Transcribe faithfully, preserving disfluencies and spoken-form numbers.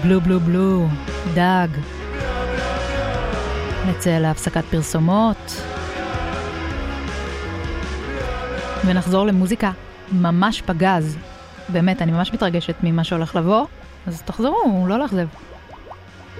בלו בלו בלו, דג. נצא להפסקת פרסומות. ונחזור למוזיקה ממש פגז. באמת, אני ממש מתרגשת ממה שהולך לבוא. אז תחזרו, לא לאכזב.